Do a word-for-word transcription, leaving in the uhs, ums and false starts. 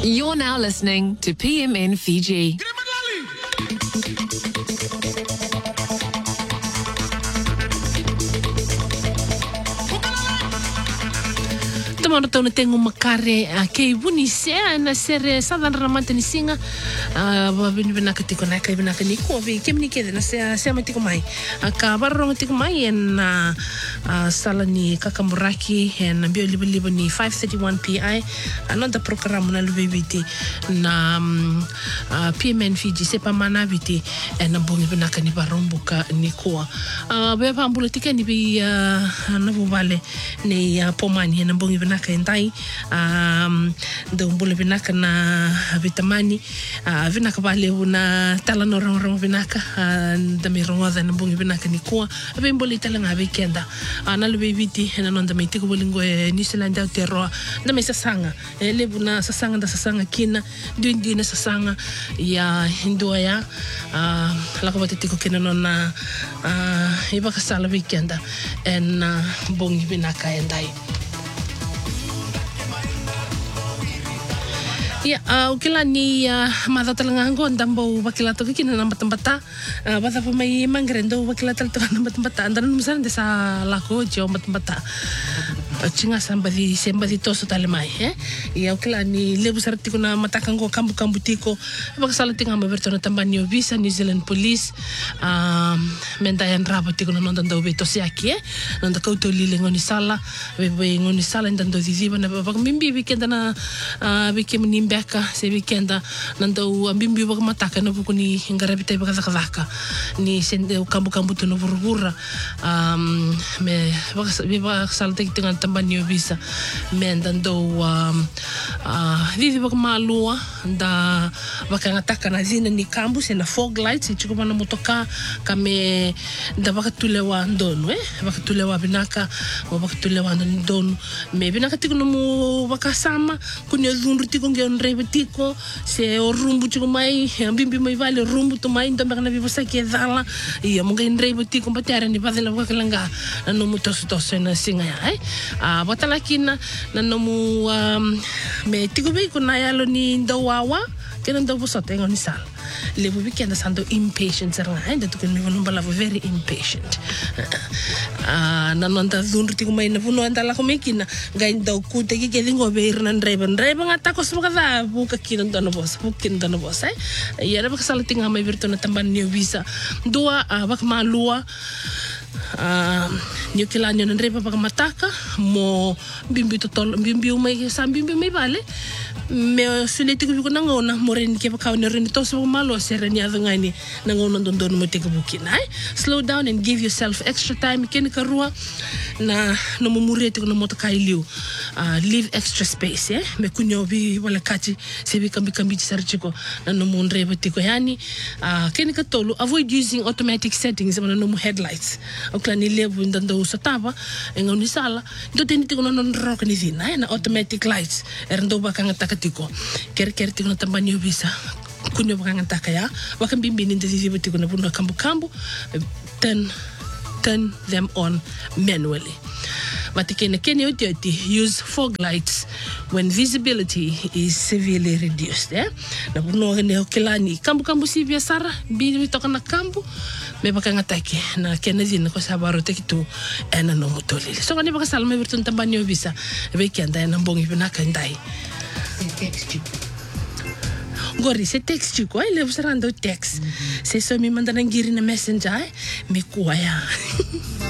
You're now listening to P M N Fiji. Tamano tau na tengo makare a kei wuni sea na sere Southern Ramanta ni singa a bini bina ka tiko na kai bina ka ni ko vi kemni kede na sea sea matiko mai a ka barro matiko mai en na sala ni Kakamuraki en bio libo libo ni five thirty-one P I another program na lubibiti na P M N Fiji sepa mana biti en na bongi bina ka ni barombo ka ni ko a be pa ambulatika ni bi na bubale ni pomani na bongi bina ka entai um do mbule binaka na vitamani uh, vinaka bale una tala no rong rong binaka da mi ronga da mbungi binaka ni kwa abe mbole tala nga weekenda ana le bibiti na nonda me tiko bolingo e New Zealand da terro na me sasanga e le buna sasanga da sasanga kina duindi na sasanga ya hindoa ya uh, la ko batiko kina nona uh, iba ka sala weekenda en uh, mbungi binaka endai. Ya, uh, ukila ni uh, mata talanga ngo ndambo bakila to kina namba tambata uh, bata pa may mangrendo bakila tal to namba tambata andan musan de sa lako jo matambata chinga sambadi sembadi toso tale mai eh ya ukila ni lebu sarti ko na matakan ko kambu kambu tiko bakasala tinga maberto na tambani visa New Zealand Police um mentayan rabo tiko na nondan do beto siaki eh nonda ko to lile ngoni sala bebe ngoni sala ndando diziba na bak mimbi weekend na uh, bikem ni beka se weekenda nando ambimbi bak mataka no buku ni ngarabita baka zakazaka ni sende kambu kambu to no burubura um me baka biba salte tinga tambani visa me ndando um uh vivi bak malua nda baka ngataka na zina ni kambu se na fog lights e chiko mana motoka kame nda baka tulewa ndonu eh baka tulewa binaka o baka tulewa ndonu me binaka tiko no mu baka sama kunya zunru tiko nge rebetiko se o rumbu chiko mai ambimbi mai vale rumbu to mai ndo mbaka na bibosa ke dala ia mo nge rebetiko batara ni badela bakalanga no mutoso toso na singa ya eh a botala kina na no mu um, me tiko be kuna yalo ni ndo wawa kena ndo bosote ngoni sala le bubi kenda sando impatient seranga enda to kun me vono bala very impatient ah na nonda zunru tiko mai na vuno anda la komekina ngai ndo kute ki ke dingo be irna ndreba ndreba ngata ko smoka da buka kina ndo no boss bukin ndo no boss eh yera baka sala tinga mai virtu na tamban ni visa dua bak malua ah ni kila ni ndreba baka mataka mo bimbi to tol bimbi mai sa bimbi mai vale me suleti ko ko nangona moren ke baka ne ren to so malo sereni adangani nangona don don mo teke bukina eh slow down and give yourself extra time ken karua na no mo murete ko no motoka iliu uh, leave extra space eh me kunyo bi wala kati se bi kambi kambi sarchiko na no mo ndreba tiko yani uh, ken ka tolu avoid using automatic settings na no mo headlights okla ni lebu ndando usataba engoni sala ndo teni tiko no rock ni zina eh na automatic lights erndo baka ngata tiko ker ker tiko na tambani visa kunyo baka ngata ya wakambimbi ni ndizi tiko na bunda kambu kambu turn turn them on manually. Vatikene kene utioti use fog lights when visibility is severely reduced eh na buno ne okilani kambu kambu si biasara bi toka na kambu me baka ngatake na kene zina ko sabaro tekitu ena no mutoli so ngani baka salma virtun tambani visa be kenda na mbongi binaka ndai text you Gori se text you ko ile busarando text se so mi manda ngiri na messenger me kuaya